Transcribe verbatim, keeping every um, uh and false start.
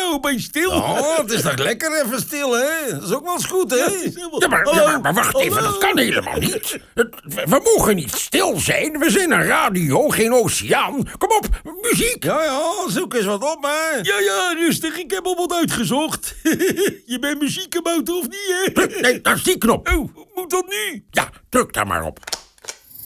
nou opeens stil? Oh, het is toch lekker even stil, hè? Dat is ook wel eens goed, hè? Ja, maar, ja, maar, maar wacht even, dat kan helemaal niet. Het- We, we mogen niet stil zijn. We zijn een radio, geen oceaan. Kom op, muziek. Ja, ja, zoek eens wat op, hè? Ja, ja, rustig, ik heb al wat uitgezocht. Je bent muziekkabouter of niet, hè? Nee, dat is die knop. Oh, moet dat nu? Ja, druk daar maar op.